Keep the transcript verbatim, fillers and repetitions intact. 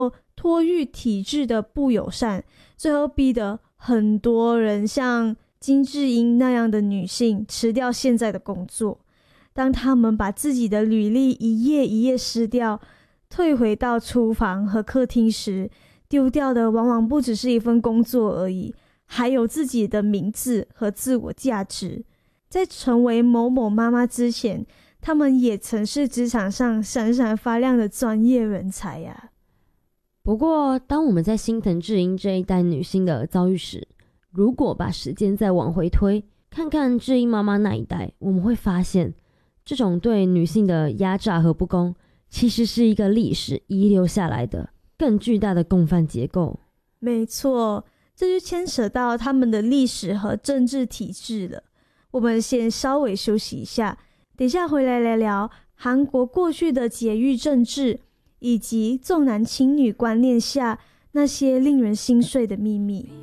托育体制的不友善，最后逼得很多人像金智英那样的女性辞掉现在的工作。当他们把自己的履历一页一页撕掉，退回到厨房和客厅时，丢掉的往往不只是一份工作而已，还有自己的名字和自我价值。在成为某某妈妈之前，他们也曾是职场上闪闪发亮的专业人才呀、啊。 不过当我们在心疼智英这一代女性的遭遇时，如果把时间再往回推，看看智英妈妈那一代，我们会发现这种对女性的压榨和不公，其实是一个历史遗留下来的更巨大的共犯结构。 没错，这就牵扯到他们的历史和政治体制了。我们先稍微休息一下，等一下回来聊聊韩国过去的节育政治，以及重男轻女观念下那些令人心碎的秘密。